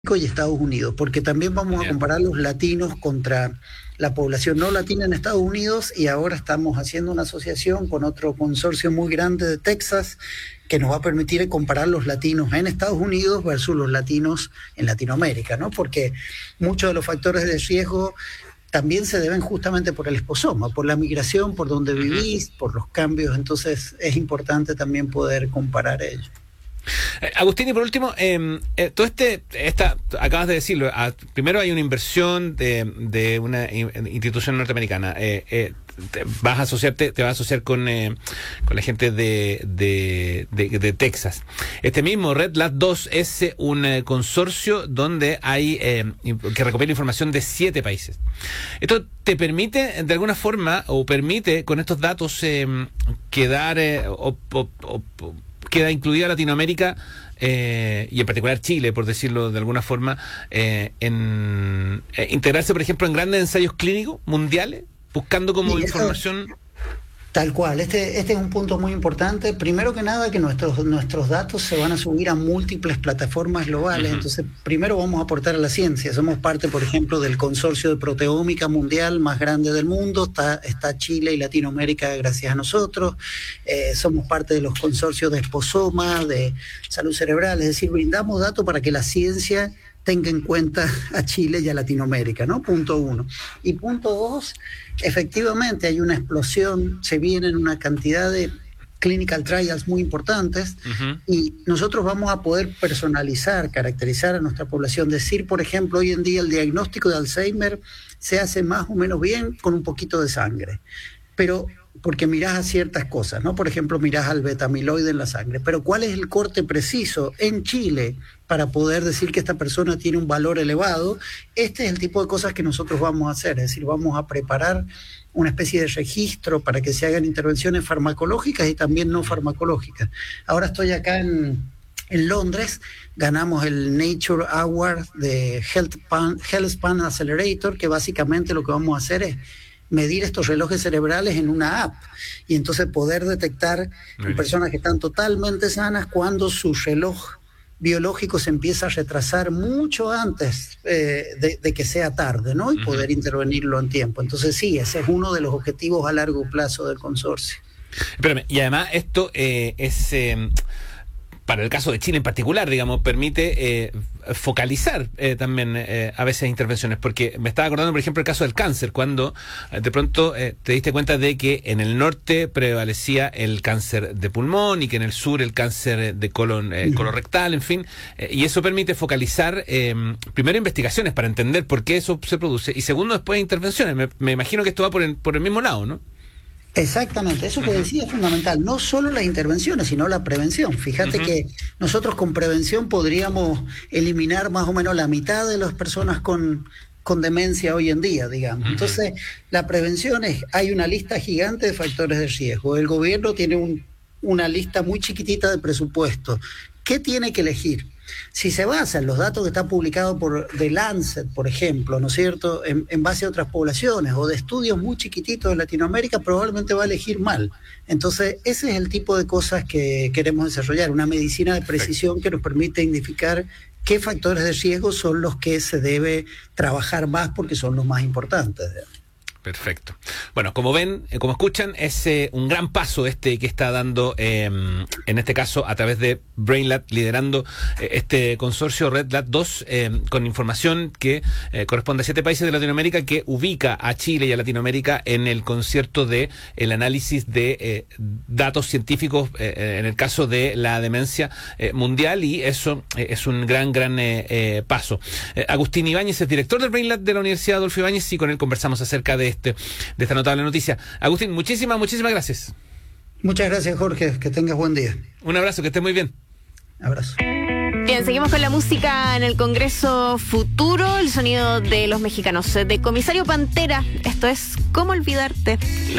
y Estados Unidos, porque también vamos a comparar los latinos contra la población no latina en Estados Unidos, y ahora estamos haciendo una asociación con otro consorcio muy grande de Texas que nos va a permitir comparar los latinos en Estados Unidos versus los latinos en Latinoamérica, ¿no? Porque muchos de los factores de riesgo también se deben justamente por el esposoma, por la migración, por donde vivís, por los cambios. Entonces es importante también poder comparar ello. Agustín, y por último, todo acabas de decirlo, primero hay una inversión de una institución norteamericana, te vas a asociar con la gente de Texas. Este mismo Red Lat 2 es un consorcio donde hay que recopila información de 7 países. Esto te permite, de alguna forma, o permite con estos datos queda incluida Latinoamérica y en particular Chile, por decirlo de alguna forma, en integrarse, por ejemplo, en grandes ensayos clínicos mundiales, buscando como información. Tal cual, este es un punto muy importante. Primero que nada, que nuestros datos se van a subir a múltiples plataformas globales. Entonces, primero vamos a aportar a la ciencia. Somos parte, por ejemplo, del consorcio de proteómica mundial más grande del mundo. Está Chile y Latinoamérica gracias a nosotros. Somos parte de los consorcios de esposoma, de salud cerebral. Es decir, brindamos datos para que la ciencia tenga en cuenta a Chile y a Latinoamérica, ¿no? Punto 1. Y punto 2, efectivamente hay una explosión, se vienen una cantidad de clinical trials muy importantes, y nosotros vamos a poder personalizar, caracterizar a nuestra población, decir, por ejemplo, hoy en día el diagnóstico de Alzheimer se hace más o menos bien con un poquito de sangre, pero porque mirás a ciertas cosas, ¿no? Por ejemplo, mirás al beta-amiloide en la sangre, pero ¿cuál es el corte preciso en Chile para poder decir que esta persona tiene un valor elevado? Este es el tipo de cosas que nosotros vamos a hacer, es decir, vamos a preparar una especie de registro para que se hagan intervenciones farmacológicas y también no farmacológicas. Ahora estoy acá en Londres, ganamos el Nature Award de HealthSpan Accelerator, que básicamente lo que vamos a hacer es medir estos relojes cerebrales en una app, y entonces poder detectar en personas que están totalmente sanas cuando su reloj biológico se empieza a retrasar mucho antes de que sea tarde, ¿no? Y poder intervenirlo en tiempo. Entonces sí, ese es uno de los objetivos a largo plazo del consorcio. Espérame, y además esto es... para el caso de Chile en particular, digamos, permite focalizar también a veces intervenciones, porque me estaba acordando, por ejemplo, el caso del cáncer, cuando de pronto te diste cuenta de que en el norte prevalecía el cáncer de pulmón y que en el sur el cáncer de colon colorectal, en fin, y eso permite focalizar primero investigaciones para entender por qué eso se produce, y segundo después intervenciones. Me imagino que esto va por el mismo lado, ¿no? Exactamente, eso que decía es fundamental, no solo las intervenciones, sino la prevención. Fíjate que nosotros con prevención podríamos eliminar más o menos la mitad de las personas con demencia hoy en día, digamos. Entonces, la prevención hay una lista gigante de factores de riesgo. El gobierno tiene una lista muy chiquitita de presupuesto. ¿Qué tiene que elegir? Si se basa en los datos que están publicados por The Lancet, por ejemplo, ¿no es cierto?, en base a otras poblaciones o de estudios muy chiquititos de Latinoamérica, probablemente va a elegir mal. Entonces, ese es el tipo de cosas que queremos desarrollar, una medicina de precisión que nos permite identificar qué factores de riesgo son los que se debe trabajar más porque son los más importantes. Perfecto. Bueno, como ven, como escuchan, es un gran paso que está dando, en este caso, a través de Brainlab, liderando este consorcio Red Lat 2, con información que corresponde a 7 países de Latinoamérica, que ubica a Chile y a Latinoamérica en el concierto de el análisis de datos científicos, en el caso de la demencia mundial, y eso es un gran paso. Agustín Ibáñez es director del Brainlab de la Universidad Adolfo Ibáñez, y con él conversamos acerca de esta notable noticia. Agustín, muchísimas gracias. Muchas gracias, Jorge, que tengas buen día. Un abrazo, que estés muy bien. Abrazo. Bien, seguimos con la música en el Congreso Futuro, el sonido de los mexicanos, de Comisario Pantera. Esto es ¿Cómo olvidarte?